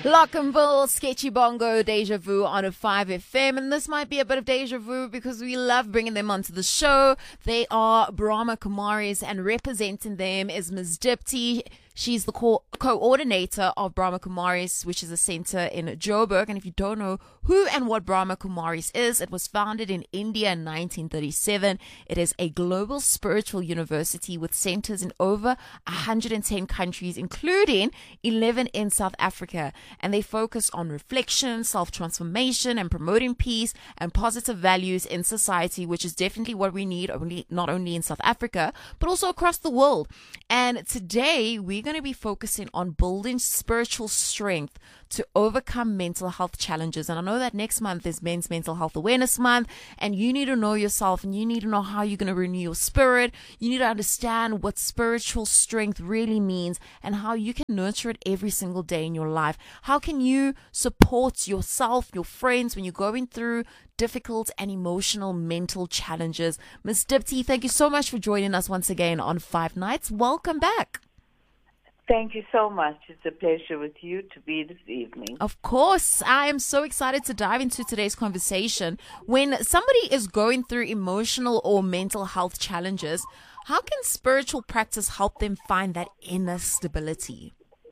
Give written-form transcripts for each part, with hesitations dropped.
Lockenville, Sketchy Bongo, Deja Vu on a 5FM. And this might be a bit of deja vu because we love bringing them onto the show. They are Brahma Kumaris, and representing them is Ms. Dipti. She's the coordinator of Brahma Kumaris, which is a center in Joburg. And if you don't know who and what Brahma Kumaris is, it was founded in India in 1937. It is a global spiritual university with centers in over 110 countries, including 11 in South Africa. And they focus on reflection, self-transformation, and promoting peace and positive values in society, which is definitely what we need, not only in South Africa, but also across the world. And today, we're going to be focusing on building spiritual strength to overcome mental health challenges. And I know that next month is Men's Mental Health Awareness Month, and you need to know yourself, and you need to know how you're going to renew your spirit. You need to understand what spiritual strength really means and how you can nurture it every single day in your life. How can you support yourself, your friends, when you're going through difficult and emotional mental challenges? Ms. Dipti, thank you so much for joining us once again on Five Nights. Welcome back. Thank you so much. It's a pleasure with you to be this evening. Of course. I am so excited to dive into today's conversation. When somebody is going through emotional or mental health challenges, how can spiritual practice help them find that inner stability?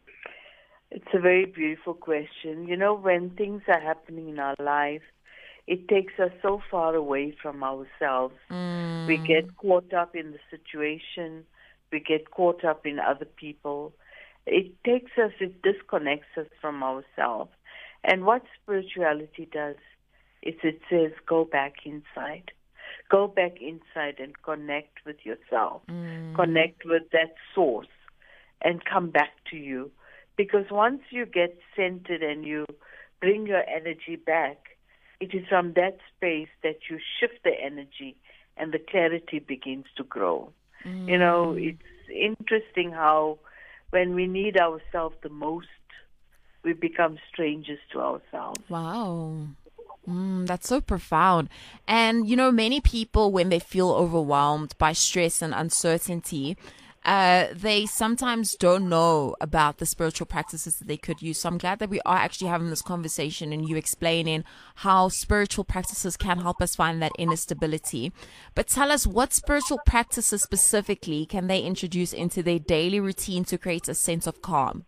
It's a very beautiful question. You know, when things are happening in our life, it takes us so far away from ourselves. We get caught up in the situation. We get caught up in other people. It disconnects us from ourselves. And what spirituality does is it says, go back inside. Go back inside and connect with yourself. Connect with that source and come back to you. Because once you get centered and you bring your energy back, it is from that space that you shift the energy and the clarity begins to grow. You know, it's interesting how when we need ourselves the most, we become strangers to ourselves. Wow. That's so profound. And, you know, many people, when they feel overwhelmed by stress and uncertainty, they sometimes don't know about the spiritual practices that they could use. So I'm glad that we are actually having this conversation and you explaining how spiritual practices can help us find that inner stability. But tell us, what spiritual practices specifically can they introduce into their daily routine to create a sense of calm?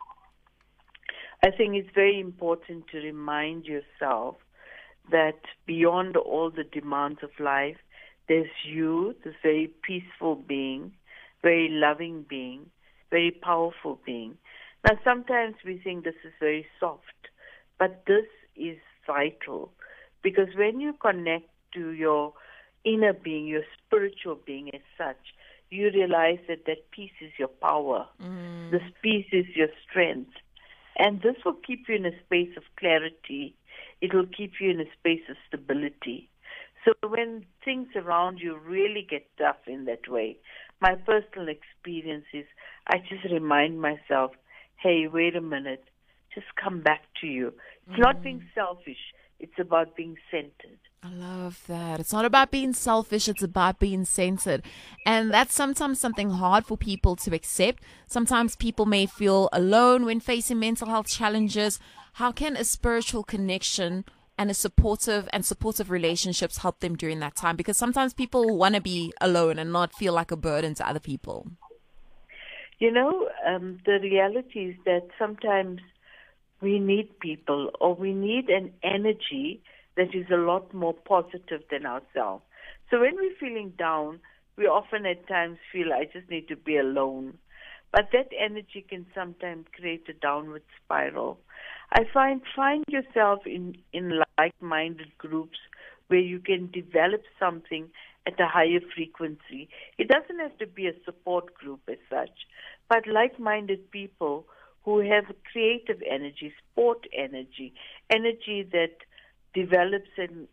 I think it's very important to remind yourself that beyond all the demands of life, there's you, this very peaceful being, very loving being, very powerful being. Now, sometimes we think this is very soft, but this is vital, because when you connect to your inner being, your spiritual being as such, you realize that that peace is your power. This peace is your strength. And this will keep you in a space of clarity. It will keep you in a space of stability. So when things around you really get tough in that way, my personal experience is I just remind myself, hey, wait a minute, just come back to you. It's not being selfish. It's about being centered. I love that. It's not about being selfish. It's about being centered. And that's sometimes something hard for people to accept. Sometimes people may feel alone when facing mental health challenges. How can a spiritual connection and supportive relationships help them during that time? Because sometimes people want to be alone and not feel like a burden to other people. You know, the reality is that sometimes we need people, or we need an energy that is a lot more positive than ourselves. So when we're feeling down, we often at times feel, I just need to be alone. But that energy can sometimes create a downward spiral. I find yourself in like-minded groups where you can develop something at a higher frequency. It doesn't have to be a support group as such, but like-minded people who have creative energy, sport energy, energy that develops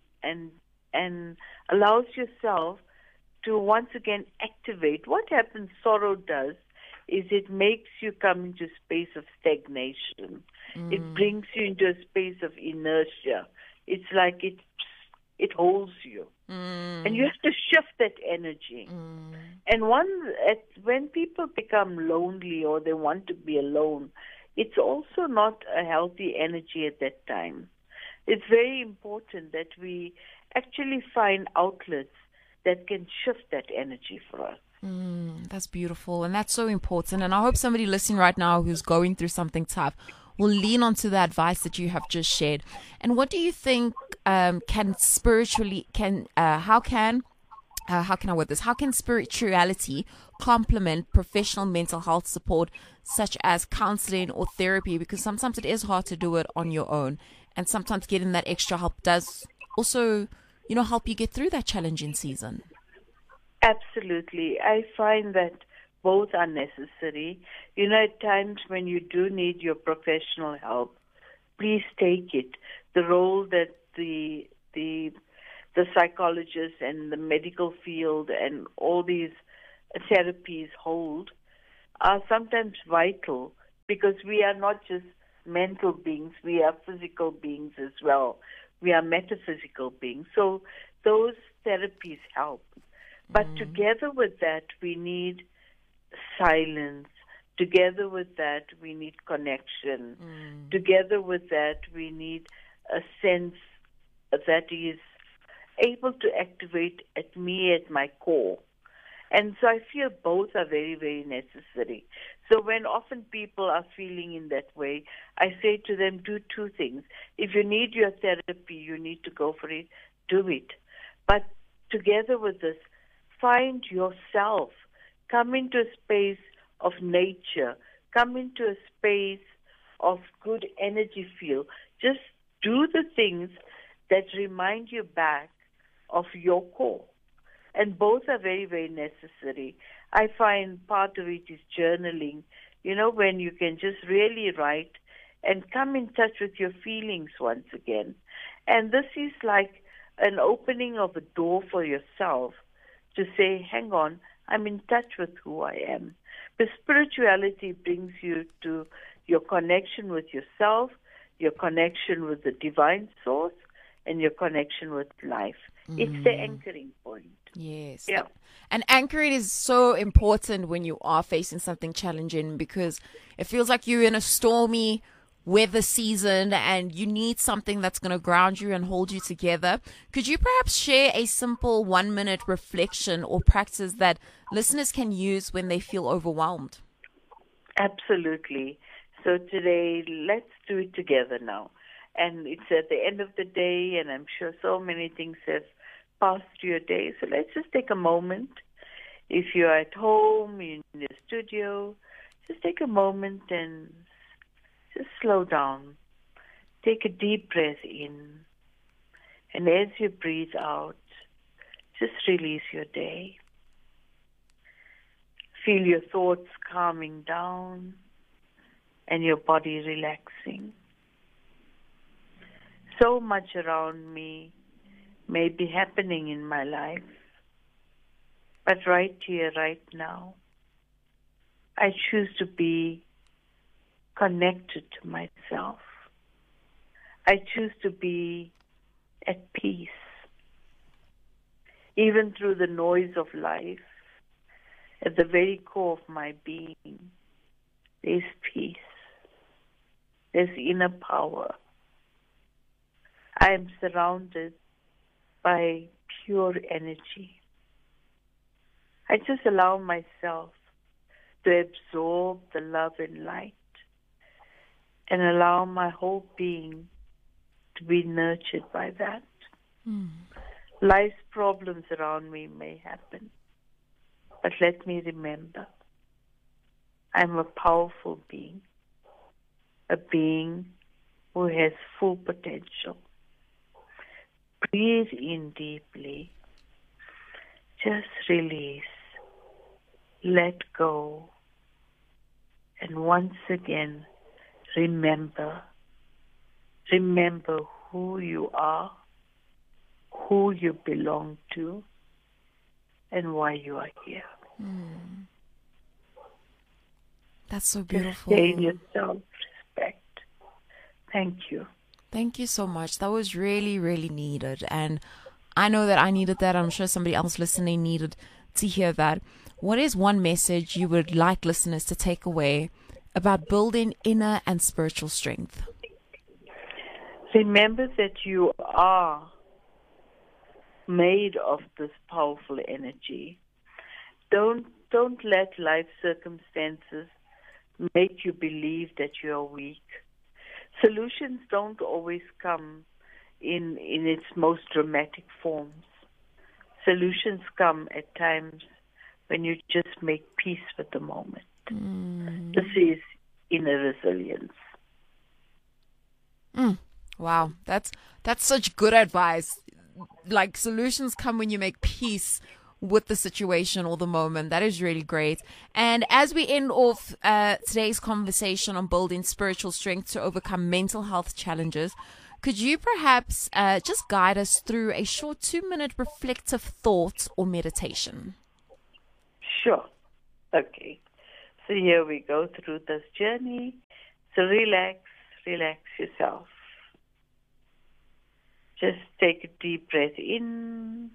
and allows yourself to once again activate. What happens, sorrow does, is it makes you come into a space of stagnation. It brings you into a space of inertia. It's like it holds you. And you have to shift that energy. And when people become lonely or they want to be alone, it's also not a healthy energy at that time. It's very important that we actually find outlets that can shift that energy for us. That's beautiful, and that's so important. And I hope somebody listening right now who's going through something tough will lean onto the advice that you have just shared. And what do you think can spiritually how can I word this? How can spirituality complement professional mental health support, such as counseling or therapy? Because sometimes it is hard to do it on your own, and sometimes getting that extra help does also, help you get through that challenging season. Absolutely. I find that both are necessary. At times when you do need your professional help, please take it. The role that the psychologists and the medical field and all these therapies hold are sometimes vital, because we are not just mental beings, we are physical beings as well. We are metaphysical beings. So those therapies help. But together with that, we need silence. Together with that, we need connection. Together with that, we need a sense that is able to activate at my core. And so I feel both are very, very necessary. So when often people are feeling in that way, I say to them, do two things. If you need your therapy, you need to go for it, do it. But together with this, find yourself. Come into a space of nature. Come into a space of good energy field. Just do the things that remind you back of your core. And both are very, very necessary. I find part of it is journaling, when you can just really write and come in touch with your feelings once again. And this is like an opening of a door for yourself to say, hang on, I'm in touch with who I am. The spirituality brings you to your connection with yourself, your connection with the divine source, and your connection with life. It's the anchoring point. Yes. Yeah. And anchoring is so important when you are facing something challenging, because it feels like you're in a stormy weather season and you need something that's going to ground you and hold you together. Could you perhaps share a simple 1-minute reflection or practice that listeners can use when they feel overwhelmed? Absolutely. So today, let's do it together now. And it's at the end of the day, and I'm sure so many things have passed through your day. So let's just take a moment. If you're at home, in the studio, just take a moment and just slow down. Take a deep breath in. And as you breathe out, just release your day. Feel your thoughts calming down and your body relaxing. So much around me may be happening in my life, but right here, right now, I choose to be connected to myself. I choose to be at peace. Even through the noise of life, at the very core of my being, there's peace. There's inner power. I am surrounded by pure energy. I just allow myself to absorb the love and light and allow my whole being to be nurtured by that. Life's problems around me may happen, but let me remember, I'm a powerful being, a being who has full potential. Breathe in deeply. Just release. Let go. And once again, remember. Remember who you are, who you belong to, and why you are here. That's so beautiful. Just stay in your self-respect. Thank you. Thank you so much. That was really, really needed. And I know that I needed that. I'm sure somebody else listening needed to hear that. What is one message you would like listeners to take away about building inner and spiritual strength? Remember that you are made of this powerful energy. Don't let life circumstances make you believe that you are weak. Solutions don't always come in its most dramatic forms. Solutions come at times when you just make peace with the moment. This is inner resilience. Wow, that's such good advice. Like, solutions come when you make peace with the situation or the moment. That is really great. And as we end off today's conversation on building spiritual strength to overcome mental health challenges, could you perhaps just guide us through a short 2-minute reflective thought or meditation? Sure. Okay. So here we go through this journey. So relax yourself. Just take a deep breath in.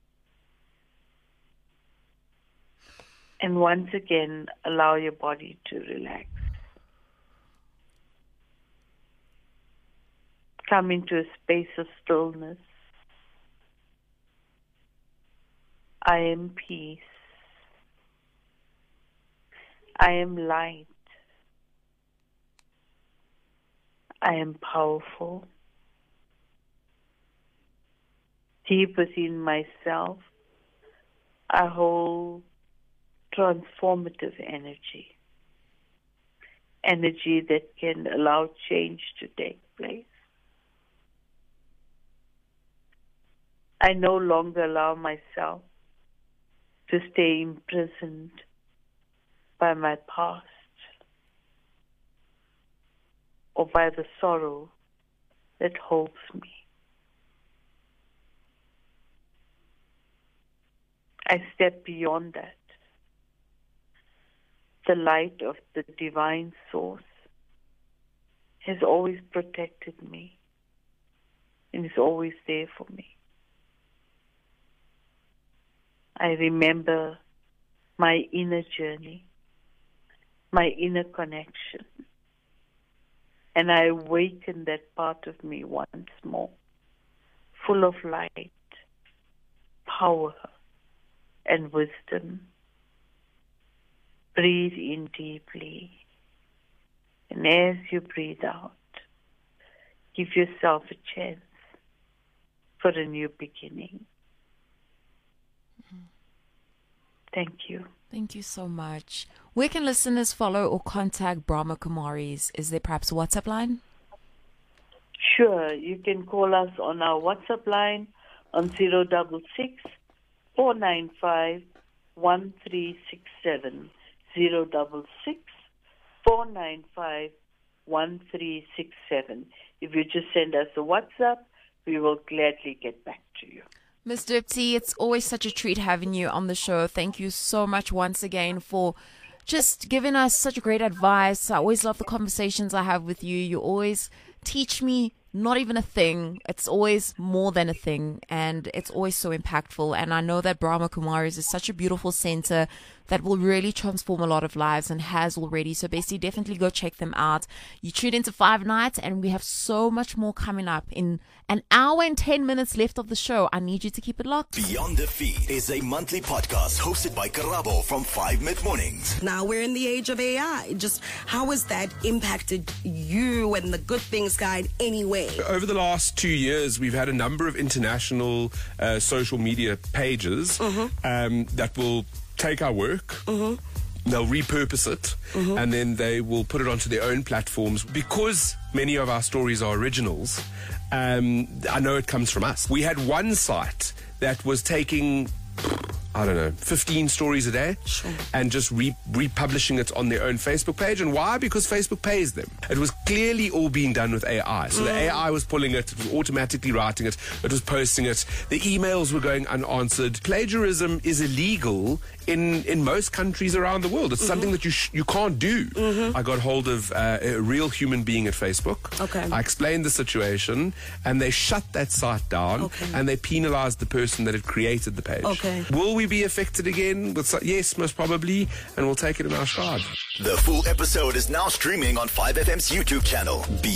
And once again, allow your body to relax. Come into a space of stillness. I am peace. I am light. I am powerful. Deep within myself, I hold transformative energy. Energy that can allow change to take place. I no longer allow myself to stay imprisoned by my past or by the sorrow that holds me. I step beyond that. The light of the divine source has always protected me and is always there for me. I remember my inner journey, my inner connection, and I awaken that part of me once more, full of light, power, and wisdom. Breathe in deeply, and as you breathe out, give yourself a chance for a new beginning. Thank you. Thank you so much. Where can listeners follow or contact Brahma Kumaris? Is there perhaps a WhatsApp line? Sure. You can call us on our WhatsApp line on 066 495 1367. 066 495 1367. If you just send us a WhatsApp, we will gladly get back to you. Ms. Dipti, it's always such a treat having you on the show. Thank you so much once again for just giving us such great advice. I always love the conversations I have with you. You always teach me not even a thing. It's always more than a thing, and it's always so impactful. And I know that Brahma Kumaris is such a beautiful center that will really transform a lot of lives and has already. So basically, definitely go check them out. You tune into 5 Nights, and we have so much more coming up. In an hour and 10 minutes left of the show, I need you to keep it locked. Beyond the Feed is a monthly podcast hosted by Karabo from 5 Mid-Mornings. Now we're in the age of AI. Just how has that impacted you and the Good Things Guide anyway? Over the last 2 years, we've had a number of international social media pages that will take our work. They'll repurpose it, and then they will put it onto their own platforms. Because many of our stories are originals, I know it comes from us. We had one site that was taking, 15 stories a day, and just republishing it on their own Facebook page. And why? Because Facebook pays them. It was clearly all being done with AI. So the AI was pulling it was automatically writing it, it was posting it. The emails were going unanswered. Plagiarism is illegal in most countries around the world. It's something that you can't do. I got hold of a real human being at Facebook. I explained the situation, and they shut that site down, and they penalized the person that had created the page. Will we we be affected again? Yes, most probably, and we'll take it in our stride. The full episode is now streaming on 5FM's YouTube channel.